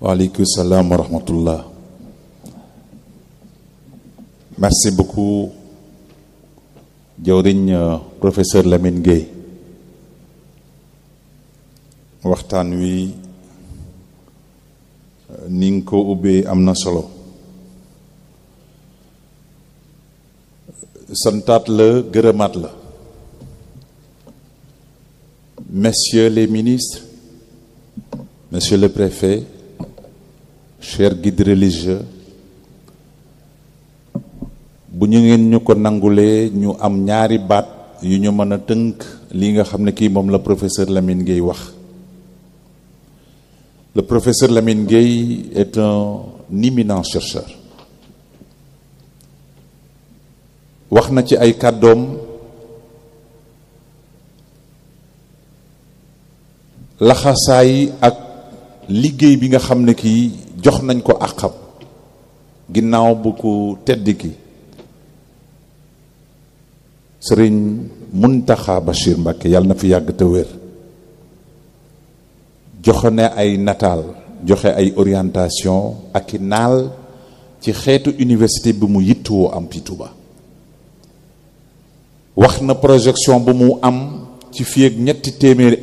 Waaleykum salam wa rahmatullah. Merci beaucoup, jawriñ professeur Lamine Gueye. waxtaan wi ni nga ko ubbee am na solo. santaat la gërëmaat la. Messieurs les ministres, Monsieur le préfet, chers guides religieux, bu ñu ngeen ñu ko nangulee ñu am ñaari baat yu ñu mën a tënk li nga xam ne kii moom la professeur Lamine Gueye wax. Le professeur Lamine Gueye est un éminent chercheur. wax na ci ay kàddoom laxasaay ak liggéey bi nga xam ne kii jox nañ ko àqam ginnaaw bu ko tedd ki Sëriñ Muntaxa Bachir Mbacké yàlla na fi yàgg te wér joxe ne ay nataal joxe ay orientation ak i naal ci xeetu université bi mu yittuwoo am ci Touba. wax na projection bu mu am ci fii ak ñetti téeméeri